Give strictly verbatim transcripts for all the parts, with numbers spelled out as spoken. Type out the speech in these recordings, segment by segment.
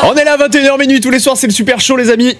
On est là à vingt et une heures minuit tous les soirs, c'est le super show les amis.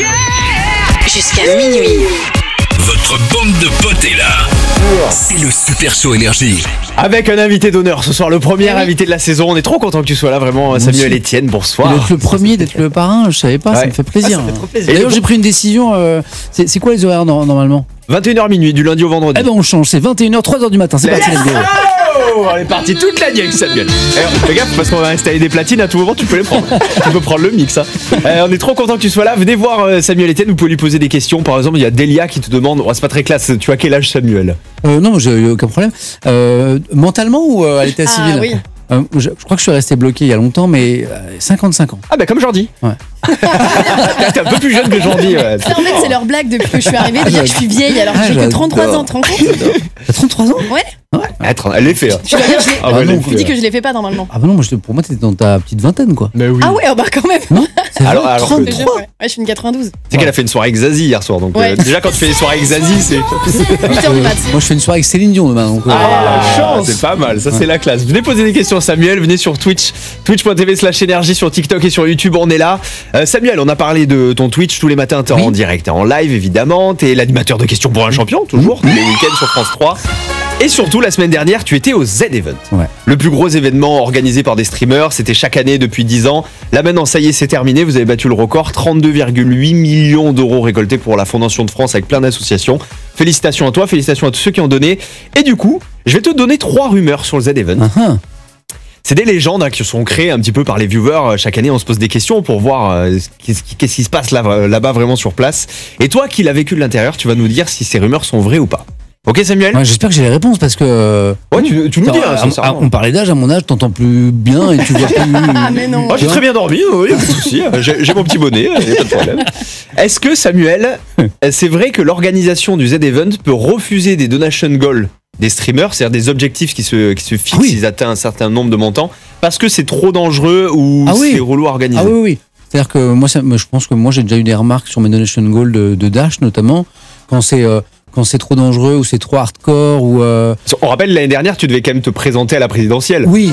Jusqu'à minuit. Votre bande de potes est là. C'est le super show énergie. Avec un invité d'honneur ce soir, le premier oui. invité de la saison. On est trop content que tu sois là, vraiment. Moi Samuel aussi. Etienne, bonsoir. D'être le premier, d'être le parrain, je savais pas, ouais. ça me fait plaisir. Ah, fait plaisir. Et d'ailleurs, j'ai pris une décision. Euh, c'est, c'est quoi les horaires no- normalement vingt et une heures minuit, du lundi au vendredi. Eh ben on change, c'est vingt et une heures, trois heures du matin. C'est parti, let's go. Oh, on est parti toute la nuit avec Samuel. Eh, fais gaffe parce qu'on va installer des platines, à tout moment tu peux les prendre. Tu peux prendre le mix. Hein. Euh, on est trop content que tu sois là. Venez voir euh, Samuel Etienne, vous pouvez lui poser des questions. Par exemple, il y a Delia qui te demande, oh, c'est pas très classe, tu as quel âge Samuel? euh, Non, j'ai aucun problème. Euh, mentalement ou euh, à l'état ah, civil oui. euh, je, je crois que je suis resté bloqué il y a longtemps, mais euh, cinquante-cinq ans. Ah bah comme Jordi. Ouais. T'es un peu plus jeune que Jordi. Ouais. Ça, en fait, c'est leur blague depuis que je suis arrivée de dire que je suis vieille alors que ah, j'ai que trente-trois ans. Tu te rends compte? T'as trente-trois ans? Ouais. Ouais. Attends, elle les fait. Hein. Je dois dire, je l'ai. Ah ouais, non, je dis que je les fais pas normalement. Ah bah non, moi, je, pour moi, t'étais dans ta petite vingtaine, quoi. Mais oui. Ah ouais, oh bah quand même. Non, c'est alors, alors trente-trois. Que... Ouais, je suis une quatre-vingt-douze. C'est ouais. qu'elle a fait une soirée avec Zazie hier soir, donc ouais. euh, déjà quand tu fais des soirées avec Zazie, c'est. huit heures du mat. Moi, je fais une soirée avec Céline Dion demain. Donc, euh... Ah, la chance. C'est pas mal, ça ouais. c'est la classe. Venez poser des questions à Samuel, venez sur Twitch, twitch.tv slash énergie, sur TikTok et sur YouTube, on est là. Euh, Samuel, on a parlé de ton Twitch tous les matins, t'es oui. en direct, t'es en live évidemment, t'es l'animateur de questions pour un champion, toujours, tous les week-ends sur France trois. Et surtout, la semaine dernière, tu étais au Z-Event. Ouais. Le plus gros événement organisé par des streamers. C'était chaque année depuis dix ans. Là maintenant, ça y est, c'est terminé. Vous avez battu le record. trente-deux virgule huit millions d'euros récoltés pour la Fondation de France avec plein d'associations. Félicitations à toi, félicitations à tous ceux qui ont donné. Et du coup, je vais te donner trois rumeurs sur le Z-Event. Uh-huh. C'est des légendes hein, qui sont créées un petit peu par les viewers. Chaque année, on se pose des questions pour voir euh, qu'est-ce, qui, qu'est-ce qui se passe là, là-bas vraiment sur place. Et toi qui l'as vécu de l'intérieur, tu vas nous dire si ces rumeurs sont vraies ou pas. Ok Samuel ouais, j'espère que j'ai les réponses parce que... Ouais, tu, tu nous dis, hein, à, à, on parlait d'âge, à mon âge, t'entends plus bien et tu vois plus... Ah mais non. Moi, j'ai très bien dormi, oui, pas de souci. J'ai, j'ai mon petit bonnet, y a pas de problème. Est-ce que Samuel, c'est vrai que l'organisation du Z-Event peut refuser des donation goals des streamers, c'est-à-dire des objectifs qui se, qui se fixent, ah oui. s'ils atteignent un certain nombre de montants, parce que c'est trop dangereux ou ah oui. c'est relou à organiser? Ah oui, oui. C'est-à-dire que moi, ça, je pense que moi, j'ai déjà eu des remarques sur mes donation goals de, de Dash, notamment, quand c'est... Euh, quand c'est trop dangereux ou c'est trop hardcore ou euh... On rappelle l'année dernière tu devais quand même te présenter à la présidentielle. Oui,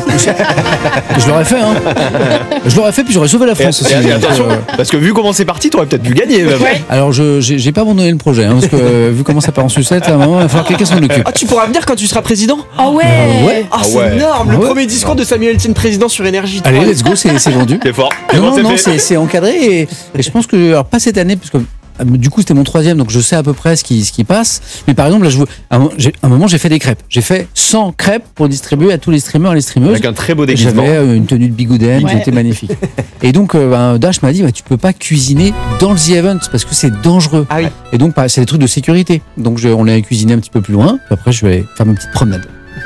je l'aurais fait hein. Je l'aurais fait puis j'aurais sauvé la France et, aussi. Et attention, euh... parce que vu comment c'est parti, t'aurais peut-être pu gagner même. Ouais. Alors je j'ai, j'ai pas abandonné le projet hein, parce que euh, vu comment ça part en sucette, à un moment il va falloir que quelqu'un s'en occupe. Ah tu pourras venir quand tu seras président? Ah ouais. Euh, ouais. Ah c'est ouais. énorme, le ah ouais. premier discours de Samuel Etienne président sur énergie. Allez let's go, c'est, c'est vendu. C'est fort. Non non, c'est, non c'est, c'est encadré et, et je pense que alors pas cette année parce que du coup, c'était mon troisième, donc je sais à peu près ce qui, ce qui passe. Mais par exemple, là, je veux, à un moment, j'ai fait des crêpes. J'ai fait cent crêpes pour distribuer à tous les streamers et les streameuses. Avec un très beau déguisement. J'avais une tenue de bigouden ouais. qui était magnifique. Et donc, euh, ben, Dash m'a dit, bah, tu peux pas cuisiner dans le The Event parce que c'est dangereux. Ah oui. Et donc, bah, c'est des trucs de sécurité. Donc, je, on l'a cuisiné un petit peu plus loin. Puis après, je vais faire ma petite promenade.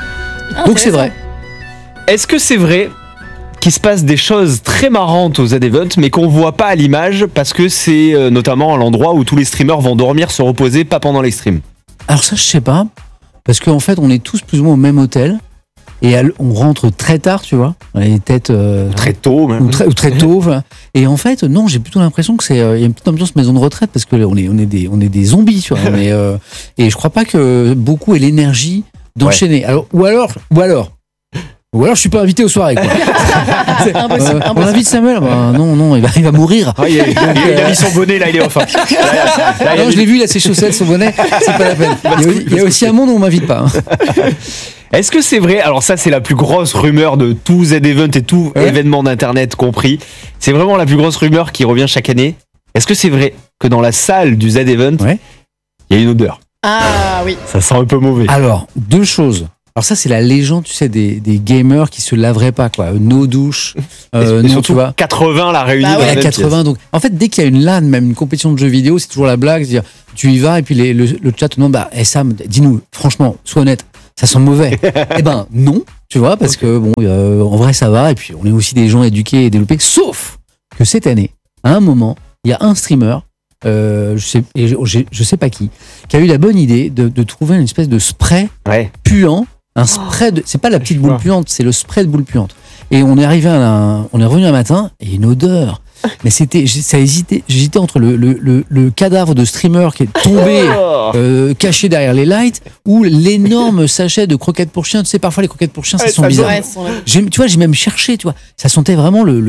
Ah, donc, c'est vrai. Est-ce que c'est vrai qu'il se passe des choses très marrantes aux Z-Event, mais qu'on voit pas à l'image parce que c'est euh, notamment l'endroit où tous les streamers vont dormir, se reposer, pas pendant les streams? Alors ça, je sais pas, parce qu'en fait, on est tous plus ou moins au même hôtel et on rentre très tard, tu vois, les têtes euh, très tôt, même. Ou très, ou très tôt. Et en fait, non, j'ai plutôt l'impression que c'est, il euh, y a une petite ambiance maison de retraite parce que on est, on est des, on est des zombies, tu vois. on est, euh, et je crois pas que beaucoup aient l'énergie d'enchaîner. Ouais. Alors, ou alors, ou alors. Ou alors je suis pas invité aux soirées quoi. C'est impossible, euh, impossible. On invite Samuel, bah, non non il va il va mourir. Ah, il, a, il, a, il a mis son bonnet là, il est enfin. Là, là, non, je l'ai vu, il a ses chaussettes, son bonnet, c'est pas la peine. Il y a, il y a aussi un monde où on m'invite pas. Hein. Est-ce que c'est vrai? Alors ça c'est la plus grosse rumeur de tout Z-Event et tout ouais. événement d'internet compris. C'est vraiment la plus grosse rumeur qui revient chaque année. Est-ce que c'est vrai que dans la salle du Z-Event, il ouais. y a une odeur? Ah oui. Ça sent un peu mauvais. Alors, deux choses. Alors ça, c'est la légende, tu sais, des, des gamers qui se laveraient pas, quoi. Nos douches. Euh, et non, surtout tu vois. quatre-vingts la réunie. Bah ouais. Il y a quatre-vingts, donc. En fait, dès qu'il y a une LAN, même une compétition de jeux vidéo, c'est toujours la blague, c'est-à-dire, tu y vas et puis les, le, le chat te demande, bah, hey Sam, dis-nous, franchement, sois honnête, ça sent mauvais. Eh ben, non, tu vois, parce okay. que bon, euh, en vrai, ça va, et puis on est aussi des gens éduqués et développés, sauf que cette année, à un moment, il y a un streamer, euh, je sais, et je, je sais pas qui, qui a eu la bonne idée de, de trouver une espèce de spray ouais. puant. Un spray de, c'est pas la petite boule puante, c'est le spray de boule puante. Et on est arrivé à un, on est revenu un matin et une odeur. Mais c'était, ça hésitait, j'hésitais entre le, le, le, le cadavre de streamer qui est tombé, euh, caché derrière les lights, ou l'énorme sachet de croquettes pour chiens. Tu sais, parfois les croquettes pour chiens, ça ouais, sent ça bizarre. ouais, sont... J'ai, tu vois, j'ai même cherché, tu vois. Ça sentait vraiment le, le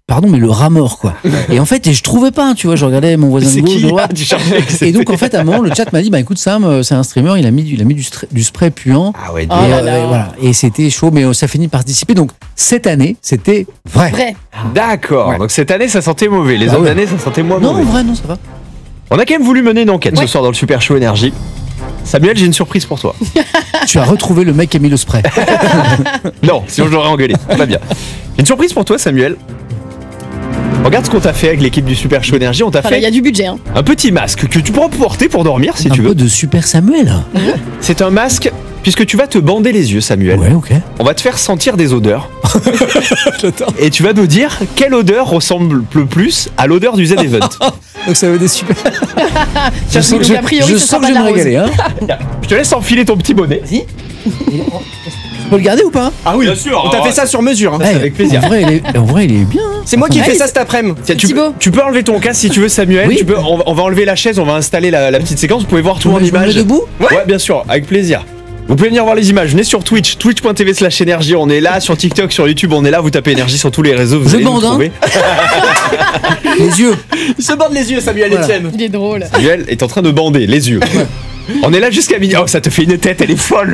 pardon, mais le rat mort, quoi. Et en fait, et je trouvais pas, tu vois, je regardais mon voisin de C'est gauche, qui de droite. Ah, tu cherchais que Et c'était- donc, en fait, à un moment, le chat m'a dit, bah écoute, Sam, euh, c'est un streamer, il a mis, du- il a mis du, stra- du spray puant. Ah ouais, Oh et, là euh, là. et voilà. Et c'était chaud, mais euh, ça finit par se dissiper. Donc, cette année, c'était vrai. Vrai. d'accord. Ouais. Donc cette année, ça sentait mauvais. Les Ah autres ouais. années, ça sentait moins Non, en mauvais. vrai, non, ça va. On a quand même voulu mener une enquête Ouais. ce soir dans le Super Show Énergie. Samuel, j'ai une surprise pour toi. Tu as retrouvé le mec qui a mis le spray. Non, sinon je l'aurais engueulé. Pas bien. J'ai une surprise pour toi, Samuel. Regarde ce qu'on t'a fait avec l'équipe du Super Show Énergie. On t'a Voilà, il y fait a du budget. Hein. un petit masque que tu pourras porter pour dormir si un tu peu veux. de Super Samuel. C'est un masque puisque tu vas te bander les yeux, Samuel. Ouais, ok. On va te faire sentir des odeurs. Et tu vas nous dire quelle odeur ressemble le plus à l'odeur du Z-Event. Donc ça veut des super. Je sens que- a priori, je ce sera sens que pas je de vais me la rose. régaler. Hein. Je te laisse enfiler ton petit bonnet. Vas-y. Tu peux le garder ou pas? Ah oui, Bien sûr, on t'a ah, fait ça sur mesure. hein. c'est avec plaisir. En vrai, il est, en vrai, il est bien. hein. C'est moi qui ai Ouais, fait il- ça cet après-midi. Tiens, tu, peux, Thibaut. tu peux enlever ton casque si tu veux, Samuel. Oui. Tu peux, on, va- on va enlever la chaise, on va installer la, la petite séquence. Vous pouvez voir tout Tu en veux- tu veux me image. mettre debout? Ouais. bien sûr, avec plaisir. Vous pouvez venir voir les images. Venez sur Twitch, twitch point t v slash énergie. On est là. Sur TikTok, sur YouTube, on est là. Vous tapez énergie sur tous les réseaux. Vous Je allez nous bande, hein. trouver. Les yeux. Il se borde les yeux, Samuel Voilà. Etienne. Il est drôle. Samuel est en train de bander les yeux. On est là jusqu'à midi. Oh, ça te fait une tête, elle est folle.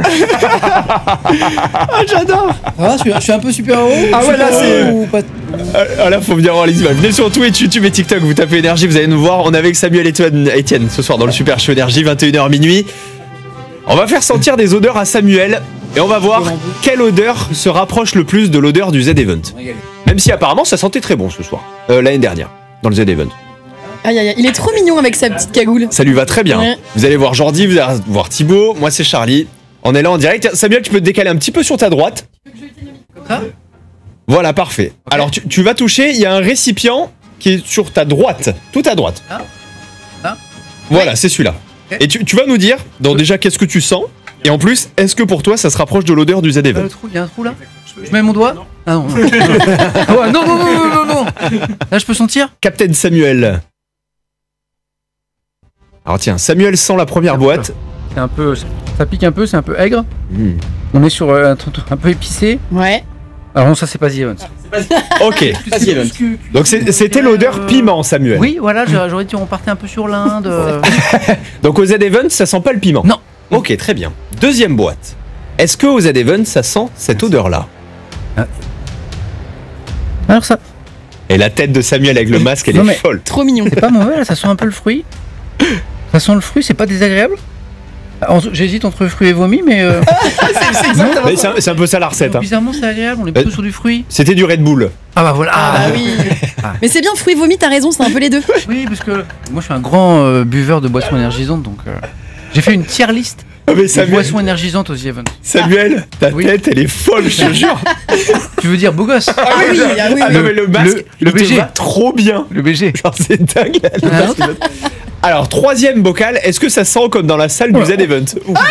J'adore. Ah, je, suis, je suis un peu super héros. Ah ouais, là, c'est- Ou pas- Ah là, faut venir voir les images. Venez sur Twitch, YouTube et TikTok. Vous tapez énergie, vous allez nous voir. On est avec Samuel et Etienne Etienne ce soir dans le Super Show Énergie, vingt et une heures minuit. On va faire sentir des odeurs à Samuel et on va voir quelle odeur se rapproche le plus de l'odeur du Z-Event. Même si apparemment ça sentait très bon ce soir, euh, l'année dernière, dans le Z-Event. Aïe, aïe, aïe. Il est trop mignon avec sa petite cagoule. Ça lui va très bien. Ouais. Vous allez voir Jordi, vous allez voir Thibaut, moi c'est Charlie. On est là en direct. Tiens, Samuel, tu peux te décaler un petit peu sur ta droite. ça Voilà, parfait. Alors tu, tu vas toucher, il y a un récipient qui est sur ta droite, tout à droite. Ah. Ah. Voilà, c'est celui-là. Ok. Et tu, tu vas nous dire, donc déjà, qu'est-ce que tu sens? Et en plus, est-ce que pour toi, ça se rapproche de l'odeur du Euh, Z-Event? le trou, il y a un trou là. Je, je mets mon doigt. Ah non. Non. Ah ouais, non, non, non, non, non, non. Là, je peux sentir. Captain Samuel. Alors tiens, Samuel sent la première boîte. C'est un peu, ça pique un peu, c'est un peu aigre. Hmm. On est sur euh, un truc un peu épicé. Ouais. Alors non, ça c'est pas The Event. Ok. Vas-y, Evan. Donc c'est- c'était l'odeur piment, Samuel. Oui, voilà, j'aurais j'aurais dit on partait un peu sur l'Inde. euh. Donc au Z-Event, ça sent pas le piment? Non. Ok, très bien. Deuxième boîte. Est-ce que au Z-Event, ça sent cette odeur-là? Alors ça, Et la tête de Samuel avec le masque, elle Non, est mais- folle. Trop mignon. c'est pas mauvais, là, ça sent un peu le fruit. Ça sent le fruit, c'est pas désagréable. Alors, J'hésite entre fruit et vomi, mais euh, C'est exactement Mais c'est un, c'est un peu ça la recette. hein. bizarrement c'est agréable, on est plutôt sur du fruit. C'était du Red Bull. Ah bah voilà. Ah bah oui. Ah. Mais c'est bien, fruits vomi, t'as raison, c'est un peu les deux. Oui, parce que moi je suis un grand euh, buveur de boissons énergisantes, donc euh, j'ai fait une tier list Ah mais de Samuel, boissons énergisantes aux The Event. Samuel, ta Oui. tête, elle est folle, je te jure. Tu veux dire beau gosse? Ah oui, ah oui, Ah oui. non mais le masque, le il te B G. va trop bien. Le B G. Genre c'est dingue. là, le Ah, masque, il va- Alors troisième bocal, est-ce que ça sent comme dans la salle du Z-Event?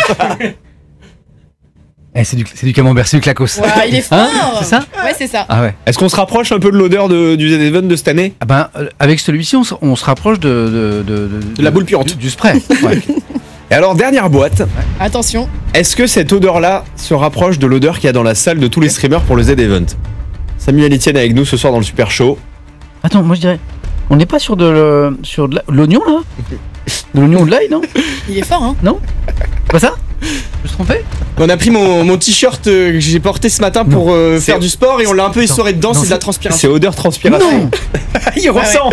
Eh, c'est du, c'est du camembert, c'est du clacos. Ouah, il est fort. Hein, c'est ça? Ouais, c'est ça. Ah ouais. Est-ce qu'on se rapproche un peu de l'odeur de- du Z-Event de cette année? Ah ben, euh, avec celui-ci, on, se- on se rapproche de, de, de, De la boule puante. Du, du spray. Ouais. Et alors dernière boîte, Attention. est-ce que cette odeur-là se rapproche de l'odeur qu'il y a dans la salle de tous les streamers pour le Z-Event? Samuel Etienne avec nous ce soir dans le Super Show. Attends, moi je dirais. On n'est pas sur de le- sur de la- l'oignon là? De l'oignon ou de l'ail, non? Il est fort, hein. Pas ça? Je me suis trompé? On a pris mon, mon t-shirt euh, que j'ai porté ce matin pour euh, faire C'est- du sport et on l'a un peu essoré dedans, non, c'est de la c'est- transpiration. C'est odeur transpiration. Non. Il ressent.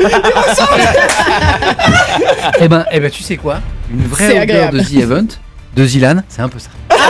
Eh ben, eh ben, tu sais quoi? Une vraie C'est odeur agréable. de The Event, de Zilan, c'est un peu ça.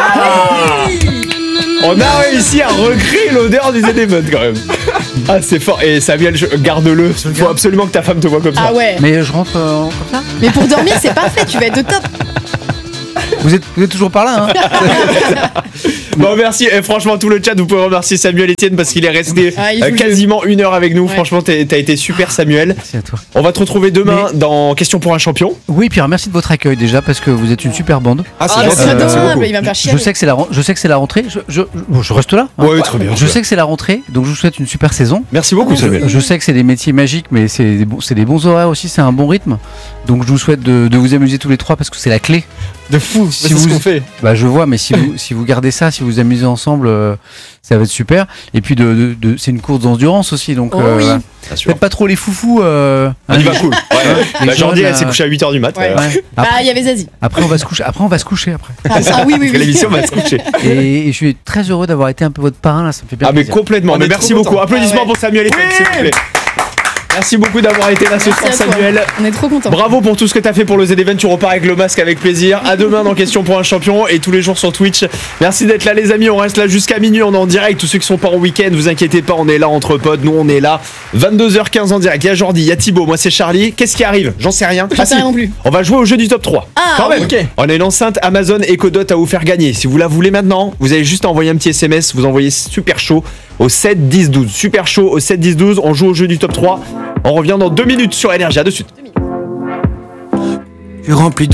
On a réussi à recréer l'odeur du Z-Event quand même. Ah c'est fort. Et Samuel, je- garde-le. Faut absolument que ta femme te voit comme ça. Ah ouais. Mais je rentre euh, comme ça? Mais pour dormir, c'est parfait, tu vas être au top. Vous êtes, vous êtes toujours par là, hein? Bon merci. Et franchement tout le chat, vous pouvez remercier Samuel Etienne parce qu'il est resté Ah, il euh, joue le quasiment une heure avec nous. Ouais. Franchement t'es- t'as été super Samuel. Merci à toi. On va te retrouver demain dans Question pour un champion. Oui, Pierre, merci de votre accueil déjà parce que vous êtes une super bande. Ah Ah, gentil, c'est Euh, merci adorable, beaucoup. il va me faire chier. Je sais que c'est la, ren- je sais que c'est la rentrée. Je, je, bon, je reste là. hein. Ouais, très bien. Je sais que c'est la rentrée, donc je vous souhaite une super saison. Merci beaucoup Samuel. Je sais que c'est des métiers magiques, mais c'est des, bons- c'est des bons horaires aussi, c'est un bon rythme. Donc je vous souhaite de, de vous amuser tous les trois parce que c'est la clé De fou, Si c'est vous- ce qu'on fait. Bah je vois, mais si vous si vous gardez ça, si vous vous amusez ensemble, euh, ça va être super. Et puis de, de, de- c'est une course d'endurance aussi, donc Oh euh, oui. voilà. Bien sûr. Faites pas trop les foufous. Euh, On y va cool. Ouais. Les Bah, Jordi, jeunes, elle s'est euh, couchée à huit heures du mat. Ouais. euh, ouais. Bah, Après, il y avait Zazie. après on va se coucher. Après on va se coucher après. Ah, ah oui, oui, après oui. l'émission, on va se coucher. Et, et je suis très heureux d'avoir été un peu votre parrain là, ça me fait bien Ah mais plaisir. complètement, On mais est merci trop beaucoup. contents. Applaudissements Ah ouais. pour Samuel et Félix, s'il vous plaît. Merci beaucoup d'avoir été là ce Merci soir, à toi. Samuel. On est trop contents. Bravo pour tout ce que t'as fait pour le Z-Event, tu repars avec le masque avec plaisir. À demain dans Question pour un champion et tous les jours sur Twitch. Merci d'être là les amis, on reste là jusqu'à minuit, on est en direct. Tous ceux qui sont pas en week-end, vous inquiétez pas, on est là entre potes, nous on est là. vingt-deux heures quinze en direct, il y a Jordi, il y a Thibaut, moi c'est Charlie. Qu'est-ce qui arrive? J'en sais rien. J'en Ah, sais si. rien non plus. On va jouer au jeu du top trois. Ah, Quand même. oui. Ok. On a une enceinte Amazon Echo Dot à vous faire gagner. Si vous la voulez maintenant, vous avez juste à envoyer un petit S M S, vous envoyez super chaud au sept dix douze. Super chaud au sept dix douze, on joue au jeu du top trois. On revient dans deux minutes sur Énergie, à de suite. Tu remplis